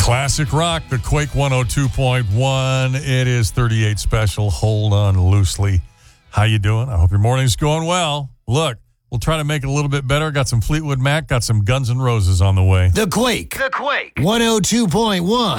Classic rock, the Quake 102.1. It is 38 special. Hold on loosely. How you doing? I hope your morning's going well. Look, we'll try to make it a little bit better. Got some Fleetwood Mac, got some Guns N' Roses on the way. The Quake 102.1.